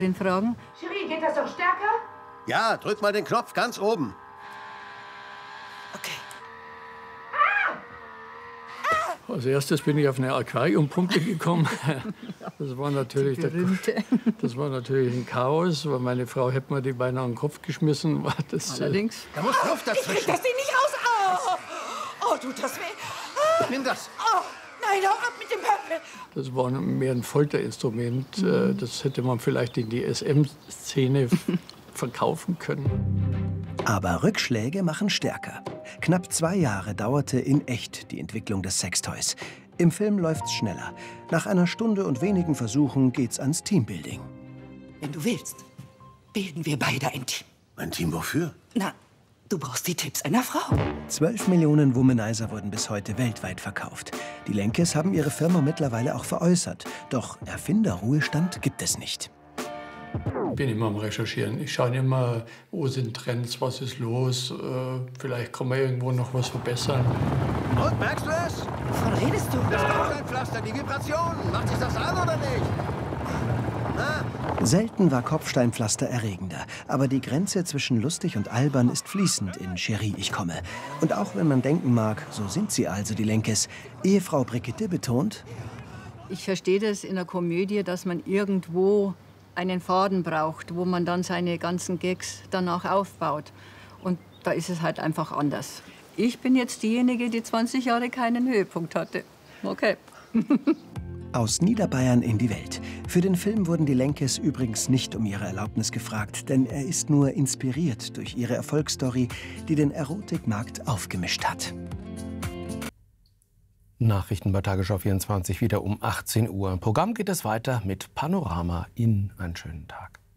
fragen. Cherie, geht das doch stärker? Ja, drück mal den Knopf ganz oben. Okay. Als erstes bin ich auf eine Aquariumpumpe gekommen. Das war natürlich ein Chaos, weil meine Frau hätte mir die beinahe an den Kopf geschmissen. Allerdings. Da muss Luft Ich krieg dazwischen. das Ding nicht raus. Oh, tut das weh. Nimm das. Oh, nein, hau ab mit dem Pöppel. Das war mehr ein Folterinstrument. Das hätte man vielleicht in die SM-Szene verkaufen können. Aber Rückschläge machen stärker. Knapp 2 Jahre dauerte in echt die Entwicklung des Sextoys. Im Film läuft's schneller. Nach einer Stunde und wenigen Versuchen geht's ans Teambuilding. Wenn du willst, bilden wir beide ein Team. Ein Team wofür? Na, du brauchst die Tipps einer Frau. 12 Millionen Womanizer wurden bis heute weltweit verkauft. Die Lenkes haben ihre Firma mittlerweile auch veräußert. Doch Erfinderruhestand gibt es nicht. Ich bin immer am Recherchieren. Ich schaue immer, wo sind Trends, was ist los. Vielleicht kann man irgendwo noch was verbessern. Und, merkst du es? Wovon redest du? Das Kopfsteinpflaster, die Vibrationen. Macht sich das an oder nicht? Selten war Kopfsteinpflaster erregender. Aber die Grenze zwischen lustig und albern ist fließend in Cherie, ich komme. Und auch wenn man denken mag, so sind sie also, die Lenkes. Ehefrau Brigitte betont: Ich verstehe das in der Komödie, dass man irgendwo einen Faden braucht, wo man dann seine ganzen Gags danach aufbaut. Und da ist es halt einfach anders. Ich bin jetzt diejenige, die 20 Jahre keinen Höhepunkt hatte. Okay. Aus Niederbayern in die Welt. Für den Film wurden die Lenkes übrigens nicht um ihre Erlaubnis gefragt, denn er ist nur inspiriert durch ihre Erfolgsstory, die den Erotikmarkt aufgemischt hat. Nachrichten bei Tagesschau 24 wieder um 18 Uhr. Im Programm geht es weiter mit Panorama. Ihnen einen schönen Tag.